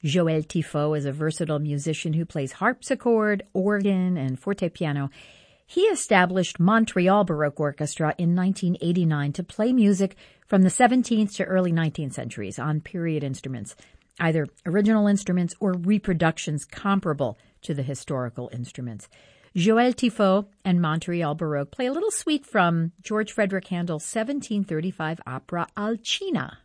Joël Tifo is a versatile musician who plays harpsichord, organ, and fortepiano. He established Montreal Baroque Orchestra in 1989 to play music from the 17th to early 19th centuries on period instruments, either original instruments or reproductions comparable to the historical instruments. Joël Tifo and Montreal Baroque play a little suite from George Frederick Handel's 1735 opera Alcina.